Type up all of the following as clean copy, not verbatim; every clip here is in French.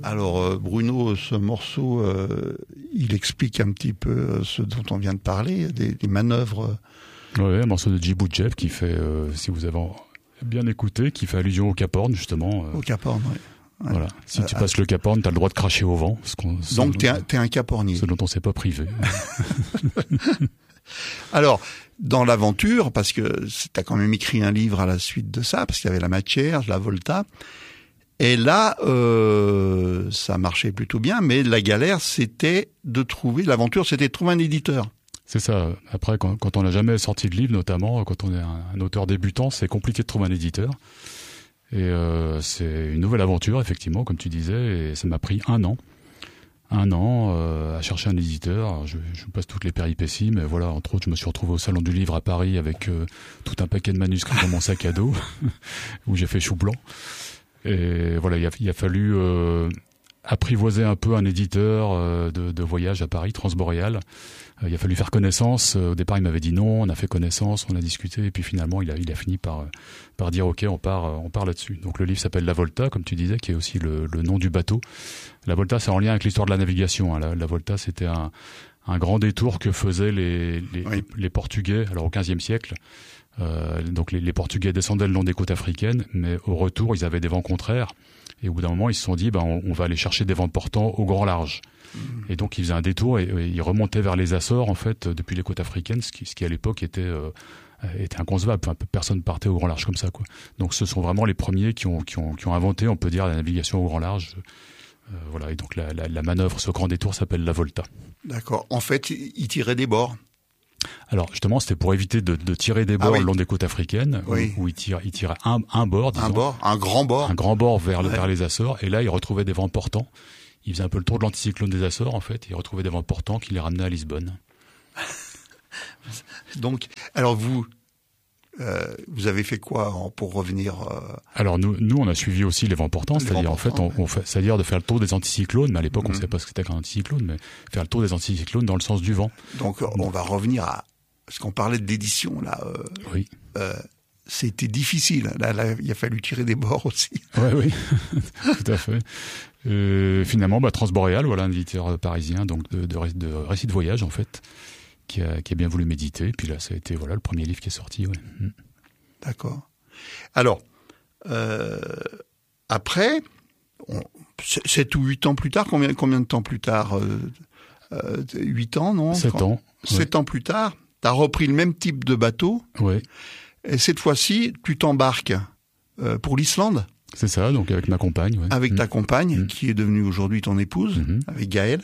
Alors Bruno, ce morceau, il explique un petit peu ce dont on vient de parler, des manœuvres. Ouais, un morceau de Djibril Djeb qui fait, si vous avez bien écouté, qui fait allusion au Cap Horn justement. Au Cap Horn, oui. Ouais. Voilà. Si tu passes le Cap Horn, t'as le droit de cracher au vent. Donc t'es un Cap-Hornier. Ce dont on s'est pas privé. Alors, dans l'aventure, parce que t'as quand même écrit un livre à la suite de ça, parce qu'il y avait la matière, la Volta. Et là, ça marchait plutôt bien, mais la galère, c'était de trouver un éditeur. C'est ça. Après, quand on n'a jamais sorti de livre, notamment, quand on est un auteur débutant, c'est compliqué de trouver un éditeur. Et c'est une nouvelle aventure, effectivement, comme tu disais, et ça m'a pris un an à chercher un éditeur. Alors, je vous passe toutes les péripéties, mais voilà, entre autres, je me suis retrouvé au Salon du Livre à Paris avec tout un paquet de manuscrits dans mon sac à dos, où j'ai fait chou blanc. Et voilà, il a fallu apprivoiser un peu un éditeur de voyage à Paris, Transboréal. Il a fallu faire connaissance. Au départ, il m'avait dit non. On a fait connaissance, on a discuté, et puis finalement, il a fini par dire OK, on part là-dessus. Donc le livre s'appelle La Volta, comme tu disais, qui est aussi le nom du bateau. La Volta, c'est en lien avec l'histoire de la navigation. Hein. La Volta, c'était un grand détour que faisaient les Portugais, alors au XVe siècle. Donc les Portugais descendaient le long des côtes africaines, mais au retour, ils avaient des vents contraires. Et au bout d'un moment, ils se sont dit, on va aller chercher des vents portants au grand large. Et donc, ils faisaient un détour et ils remontaient vers les Açores, en fait, depuis les côtes africaines, ce qui à l'époque était inconcevable. Enfin, personne partait au grand large comme ça, quoi. Donc, ce sont vraiment les premiers qui ont inventé, on peut dire, la navigation au grand large. Voilà. Et donc, la manœuvre, ce grand détour s'appelle la Volta. D'accord. En fait, ils tiraient des bords. Alors justement, c'était pour éviter de tirer des bords le long des côtes africaines, où ils tiraient un bord, disons, un grand bord vers les Açores, et là ils retrouvaient des vents portants. Ils faisaient un peu le tour de l'anticyclone des Açores, en fait, et ils retrouvaient des vents portants qui les ramenaient à Lisbonne. Donc, alors vous avez fait quoi pour revenir Alors nous on a suivi aussi les vents portants, c'est-à-dire en fait c'est-à-dire de faire le tour des anticyclones, mais à l'époque on ne savait pas ce que c'était qu'un anticyclone, mais faire le tour des anticyclones dans le sens du vent. Donc on va revenir à parce qu'on parlait d'édition là. Oui. C'était difficile. Là, il a fallu tirer des bords aussi. Oui, tout à fait. Finalement, Transboréal, voilà un éditeur parisien, donc de récits de voyage en fait, qui a bien voulu m'éditer. Puis là, ça a été le premier livre qui est sorti. Ouais. D'accord. Alors après, 7 ou 8 ans plus tard, combien de temps plus tard 8 ans, non 7 ans. 7 ans plus tard, t'as repris le même type de bateau. Oui. Et cette fois-ci, tu t'embarques pour l'Islande. C'est ça, donc avec ma compagne. Ouais. Avec ta compagne, qui est devenue aujourd'hui ton épouse, avec Gaëlle.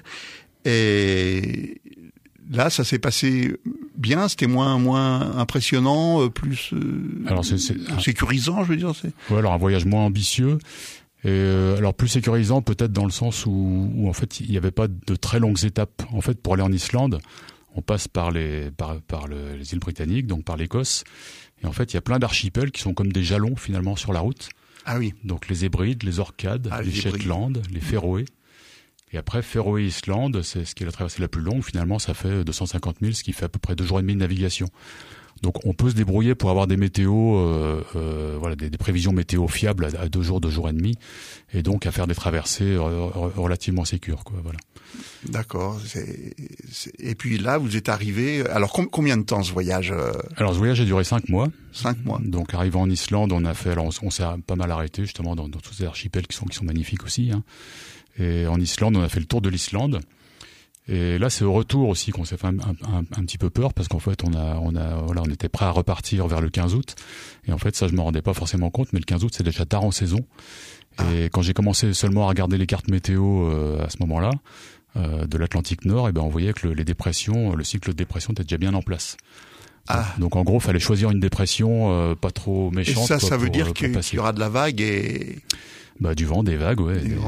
Et là, ça s'est passé bien, c'était moins impressionnant, plus alors c'est sécurisant, je veux dire. Ouais, alors un voyage moins ambitieux. Et alors plus sécurisant peut-être dans le sens où en fait il n'y avait pas de très longues étapes. En fait, pour aller en Islande, on passe par les îles britanniques, donc par l'Écosse. Et en fait, il y a plein d'archipels qui sont comme des jalons finalement sur la route. Ah oui. Donc les Hébrides, les Orcades, les Shetland, les Féroé. Et après, Féroé-Islande, c'est ce qui est la traversée la plus longue. Finalement, ça fait 250 000, ce qui fait à peu près 2 jours et demi de navigation. Donc on peut se débrouiller pour avoir des météos, des prévisions météo fiables à 2 jours et demi, et donc à faire des traversées relativement sécures, quoi. Voilà. D'accord. Et puis là, vous êtes arrivé. Alors combien de temps ce voyage Alors ce voyage a duré 5 mois. 5 mois. Donc arrivant en Islande, on s'est pas mal arrêté justement dans tous ces archipels qui sont magnifiques aussi. Hein. Et en Islande, on a fait le tour de l'Islande. Et là, c'est au retour aussi qu'on s'est fait un petit peu peur parce qu'en fait, on était prêt à repartir vers le 15 août. Et en fait, ça, je m'en rendais pas forcément compte, mais le 15 août, c'est déjà tard en saison. Et quand j'ai commencé seulement à regarder les cartes météo à ce moment-là, de l'Atlantique Nord, on voyait que le cycle de dépression était déjà bien en place. Donc en gros, fallait choisir une dépression pas trop méchante. Et ça veut dire qu'il y aura de la vague et du vent, des vagues,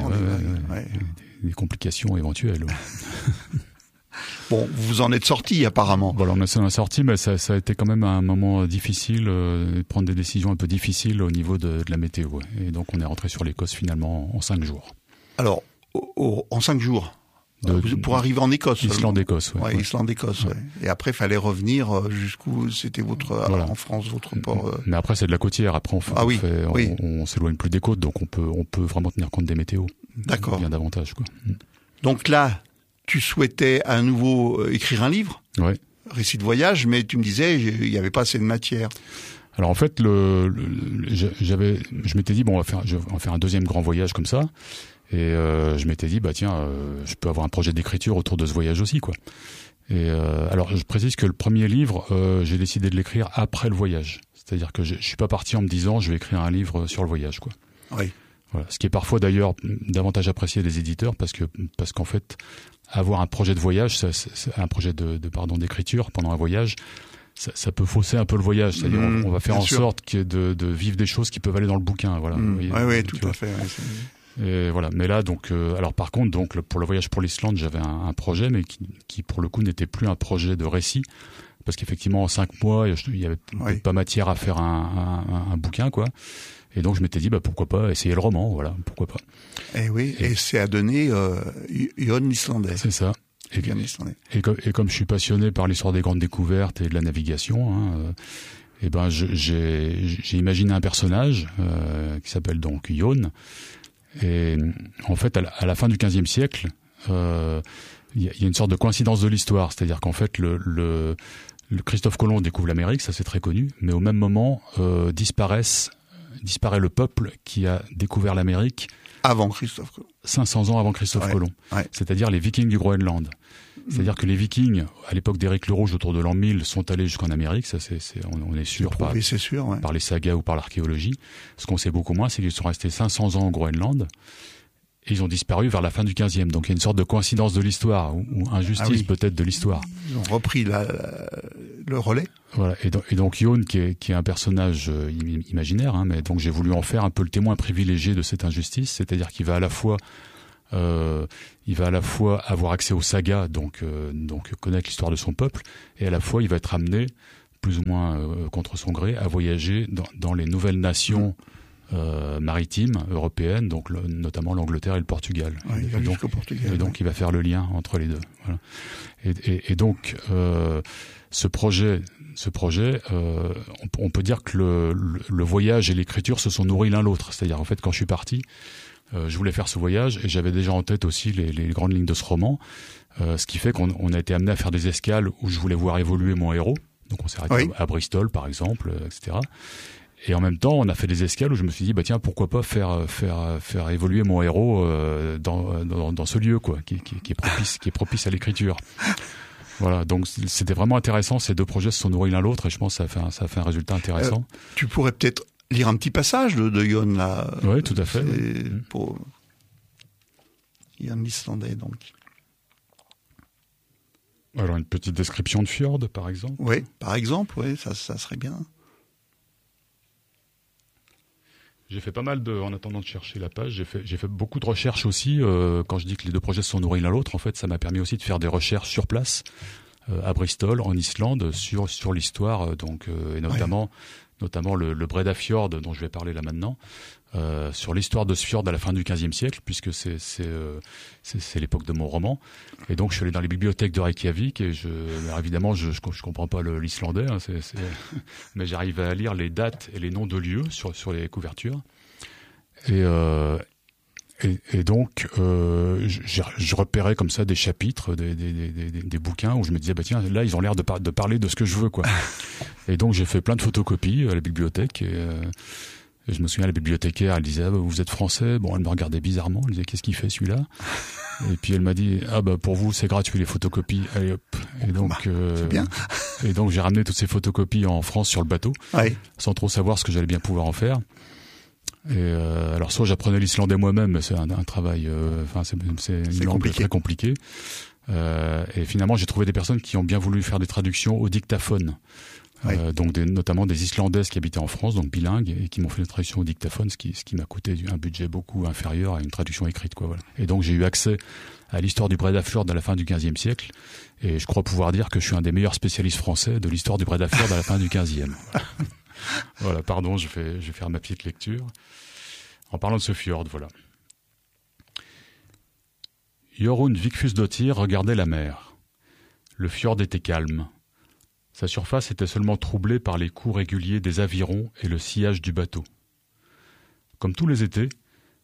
des complications éventuelles. Bon, vous vous en êtes sorti apparemment. Voilà, on s'en est sorti, mais ça a été quand même un moment difficile, de prendre des décisions un peu difficiles au niveau de la météo. Ouais. Et donc on est rentré sur l'Écosse finalement en 5 jours. Alors, en 5 jours pour arriver en Écosse. Islande-Écosse, ouais. Islande-Écosse, ouais. Et après, il fallait revenir jusqu'où c'était en France, votre port. Mais après, c'est de la côtière. Après, on s'éloigne plus des côtes, donc on peut vraiment tenir compte des météos. D'accord. Bien davantage, quoi. Donc là, tu souhaitais à nouveau écrire un livre, Ouais. récit de voyage, mais tu me disais il n'y avait pas assez de matière. Alors en fait, je m'étais dit bon, on va faire un deuxième grand voyage comme ça, et je m'étais dit je peux avoir un projet d'écriture autour de ce voyage aussi, quoi. Et alors je précise que le premier livre, j'ai décidé de l'écrire après le voyage, c'est-à-dire que je suis pas parti en me disant je vais écrire un livre sur le voyage, quoi. Oui. Voilà. Ce qui est parfois d'ailleurs davantage apprécié des éditeurs parce qu'en fait avoir un projet de voyage, c'est un projet d'écriture pendant un voyage. Ça peut fausser un peu le voyage, c'est-à-dire on va faire en sorte de vivre des choses qui peuvent aller dans le bouquin, voilà. Oui, tout à fait. Et voilà. Mais là, donc, alors par contre, donc pour le voyage pour l'Islande, j'avais un projet, mais qui pour le coup n'était plus un projet de récit, parce qu'effectivement en 5 mois, il y avait pas matière à faire un bouquin, quoi. Et donc je m'étais dit pourquoi pas essayer le roman, voilà, pourquoi pas. Et c'est à donner Jon l'Islandais. C'est ça. Et comme je suis passionné par l'histoire des grandes découvertes et de la navigation, j'ai imaginé un personnage qui s'appelle donc Jon. Et en fait, à la fin du XVe siècle, il y a une sorte de coïncidence de l'histoire, c'est-à-dire qu'en fait, le Christophe Colomb découvre l'Amérique, ça c'est très connu, mais au même moment disparaît le peuple qui a découvert l'Amérique. Avant Christophe Colomb. 500 ans avant Christophe Colomb. Ouais. C'est-à-dire les Vikings du Groenland. C'est-à-dire que les Vikings, à l'époque d'Éric le Rouge, autour de l'an 1000, sont allés jusqu'en Amérique. Ça, on est sûr, par les sagas ou par l'archéologie. Ce qu'on sait beaucoup moins, c'est qu'ils sont restés 500 ans au Groenland. Et ils ont disparu vers la fin du 15e. Donc il y a une sorte de coïncidence de l'histoire, ou injustice peut-être de l'histoire. Ils ont repris le relais. Voilà. Et donc Jon, qui est un personnage imaginaire, mais donc j'ai voulu en faire un peu le témoin privilégié de cette injustice, c'est-à-dire qu'il va à la fois avoir accès aux sagas, donc connaître l'histoire de son peuple, et à la fois il va être amené, plus ou moins contre son gré, à voyager dans les nouvelles nations maritimes européennes, donc notamment l'Angleterre et le Portugal. Et donc il va faire le lien entre les deux. Voilà. Et donc ce projet, on peut dire que le voyage et l'écriture se sont nourris l'un l'autre. C'est-à-dire en fait quand je suis parti, je voulais faire ce voyage et j'avais déjà en tête aussi les grandes lignes de ce roman, ce qui fait qu'on a été amené à faire des escales où je voulais voir évoluer mon héros. Donc on s'est arrêté à Bristol par exemple, etc. Et en même temps, on a fait des escales où je me suis dit pourquoi pas faire évoluer mon héros dans ce lieu, quoi, qui est propice à l'écriture. Voilà, donc c'était vraiment intéressant. Ces deux projets se sont nourris l'un l'autre et je pense que ça a fait un résultat intéressant. Tu pourrais peut-être lire un petit passage de Jon là. Oui, tout à fait. Pour Jon l'Islandais, donc. Alors une petite description de fjord, par exemple. Oui, par exemple, ça serait bien. J'ai fait pas mal en attendant de chercher la page, j'ai fait beaucoup de recherches aussi. Quand je dis que les deux projets se sont nourris l'un l'autre, en fait, ça m'a permis aussi de faire des recherches sur place, à Bristol, en Islande, sur l'histoire, et notamment le Breiðafjord dont je vais parler là maintenant, sur l'histoire de ce fjord à la fin du XVe siècle, puisque c'est l'époque de mon roman. Et donc je suis allé dans les bibliothèques de Reykjavik et alors évidemment je comprends pas l'islandais, mais j'arrive à lire les dates et les noms de lieux sur les couvertures. Et donc je repérais comme ça des chapitres, des bouquins où je me disais tiens, là ils ont l'air de parler de ce que je veux, quoi. Et donc j'ai fait plein de photocopies à la bibliothèque et je me souviens, la bibliothécaire, elle disait vous êtes français? Bon, elle me regardait bizarrement, elle disait qu'est-ce qu'il fait celui-là? Et puis elle m'a dit pour vous c'est gratuit les photocopies, allez hop. Et donc c'est bien. Et donc j'ai ramené toutes ces photocopies en France sur le bateau, sans trop savoir ce que j'allais bien pouvoir en faire. Et alors soit j'apprenais l'islandais moi-même, mais c'est un travail, c'est une langue très compliquée. Et finalement j'ai trouvé des personnes qui ont bien voulu faire des traductions au dictaphone. Donc notamment des Islandaises qui habitaient en France, donc bilingues, et qui m'ont fait une traduction au dictaphone, ce qui m'a coûté un budget beaucoup inférieur à une traduction écrite, quoi. Voilà. Et donc j'ai eu accès à l'histoire du Breiðafjord à la fin du XVe siècle, et je crois pouvoir dire que je suis un des meilleurs spécialistes français de l'histoire du Breiðafjord à la fin du XVe. Voilà, pardon, je vais faire ma petite lecture. En parlant de ce fjord, voilà. Jorunn Vigfusdóttir regardait la mer. Le fjord était calme. Sa surface était seulement troublée par les coups réguliers des avirons et le sillage du bateau. Comme tous les étés,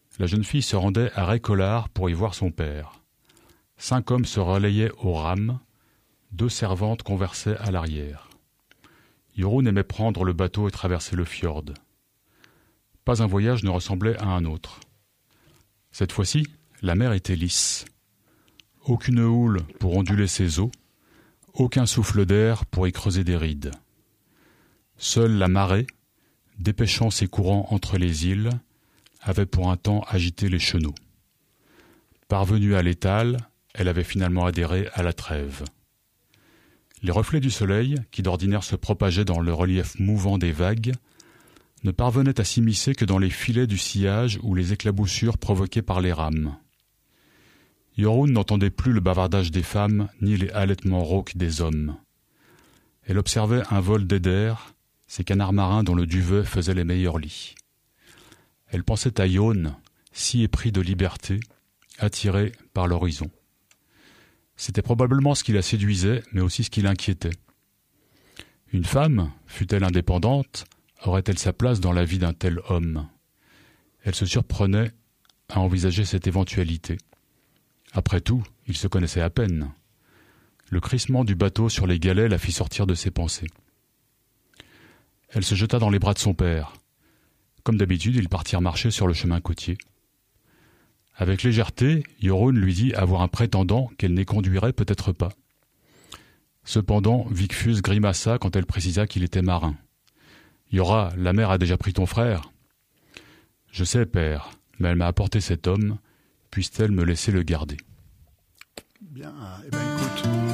La jeune fille se rendait à Récolard pour y voir son père. 5 hommes se relayaient aux rames, 2 servantes conversaient à l'arrière. Jorunn aimait prendre le bateau et traverser le fjord. Pas un voyage ne ressemblait à un autre. Cette fois-ci, la mer était lisse. Aucune houle pour onduler ses eaux, aucun souffle d'air pour y creuser des rides. Seule la marée, dépêchant ses courants entre les îles, avait pour un temps agité les chenaux. Parvenue à l'étal, elle avait finalement adhéré à la trêve. Les reflets du soleil, qui d'ordinaire se propageaient dans le relief mouvant des vagues, ne parvenaient à s'immiscer que dans les filets du sillage ou les éclaboussures provoquées par les rames. Jorunn n'entendait plus le bavardage des femmes ni les halètements rauques des hommes. Elle observait un vol d'eider, ces canards marins dont le duvet faisait les meilleurs lits. Elle pensait à Jón, si épris de liberté, attiré par l'horizon. C'était probablement ce qui la séduisait, mais aussi ce qui l'inquiétait. Une femme, fût-elle indépendante, aurait-elle sa place dans la vie d'un tel homme ? Elle se surprenait à envisager cette éventualité. Après tout, ils se connaissaient à peine. Le crissement du bateau sur les galets la fit sortir de ses pensées. Elle se jeta dans les bras de son père. Comme d'habitude, ils partirent marcher sur le chemin côtier. Avec légèreté, Jorunn lui dit avoir un prétendant qu'elle n'éconduirait peut-être pas. Cependant, Vigfús grimaça quand elle précisa qu'il était marin. « Jora, la mer a déjà pris ton frère. »« Je sais, père, mais elle m'a apporté cet homme. Puisse-t-elle me laisser le garder ?» Bien, eh bien écoute...